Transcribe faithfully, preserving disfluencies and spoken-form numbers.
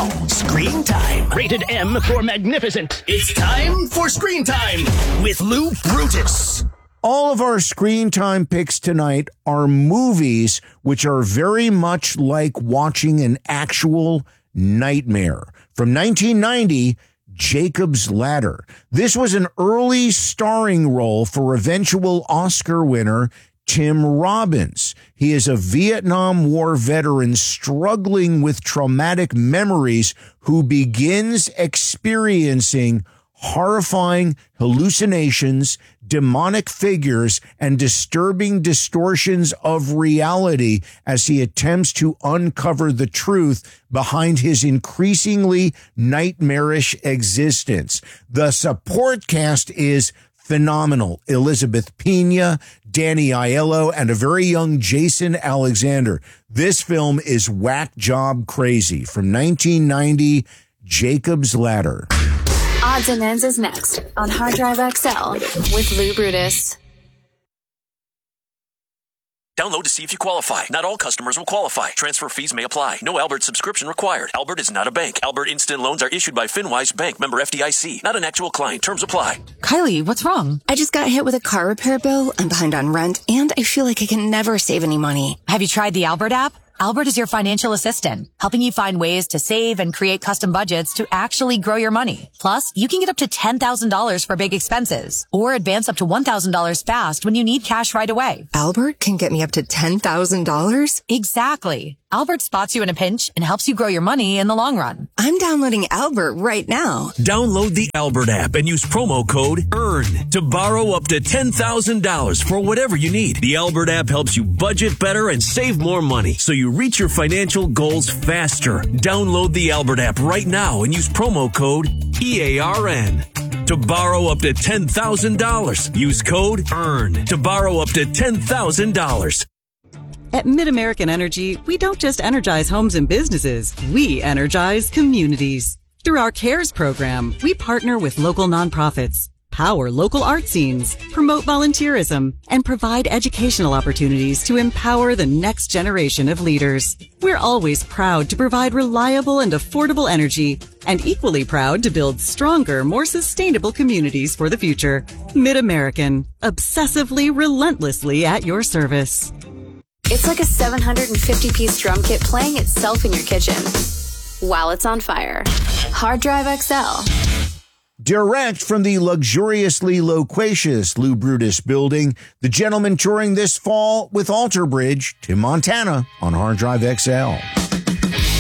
Now, Screen Time. Rated M for magnificent. It's time for Screen Time with Lou Brutus. All of our Screen Time picks tonight are movies which are very much like watching an actual nightmare. From nineteen ninety, Jacob's Ladder. This was an early starring role for eventual Oscar winner Tim Robbins. He is a Vietnam War veteran struggling with traumatic memories who begins experiencing horrifying hallucinations, demonic figures, and disturbing distortions of reality as he attempts to uncover the truth behind his increasingly nightmarish existence. The support cast is phenomenal. Elizabeth Pena, Danny Aiello, and a very young Jason Alexander. This film is whack job crazy. From nineteen ninety, Jacob's Ladder. Odds and Ends is next on Hard Drive X L with Lou Brutus. Download to see if you qualify. Not all customers will qualify. Transfer fees may apply. No Albert subscription required. Albert is not a bank. Albert Instant Loans are issued by FinWise Bank, member F D I C. Not an actual client. Terms apply. Kylie, what's wrong? I just got hit with a car repair bill. I'm behind on rent, and I feel like I can never save any money. Have you tried the Albert app? Albert is your financial assistant, helping you find ways to save and create custom budgets to actually grow your money. Plus, you can get up to ten thousand dollars for big expenses or advance up to one thousand dollars fast when you need cash right away. Albert can get me up to ten thousand dollars? Exactly. Albert spots you in a pinch and helps you grow your money in the long run. I'm downloading Albert right now. Download the Albert app and use promo code EARN to borrow up to ten thousand dollars for whatever you need. The Albert app helps you budget better and save more money so you reach your financial goals faster. Download the Albert app right now and use promo code E A R N to borrow up to ten thousand dollars. Use code EARN to borrow up to ten thousand dollars. At MidAmerican Energy, we don't just energize homes and businesses, we energize communities. Through our CARES program, we partner with local nonprofits, power local art scenes, promote volunteerism, and provide educational opportunities to empower the next generation of leaders. We're always proud to provide reliable and affordable energy, and equally proud to build stronger, more sustainable communities for the future. MidAmerican, obsessively, relentlessly at your service. It's like a seven hundred fifty piece drum kit playing itself in your kitchen while it's on fire. Hard Drive X L. Direct from the luxuriously loquacious Lou Brutus building, the gentleman touring this fall with Alter Bridge, Tim Montana on Hard Drive X L.